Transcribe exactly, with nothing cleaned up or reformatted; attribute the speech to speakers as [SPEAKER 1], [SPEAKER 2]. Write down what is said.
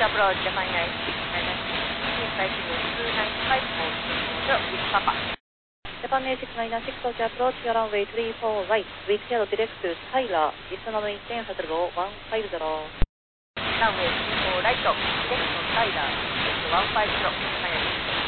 [SPEAKER 1] approach, Japan Airlines six nine six, taking two nine five with Papa.
[SPEAKER 2] Japan Air six nine six approach, approach your runway three four right, with tail direct to Tyler, Eastern maintain settle one five zero.
[SPEAKER 1] Runway three four right, direct to Tyler, one five zero, Japan Airlines.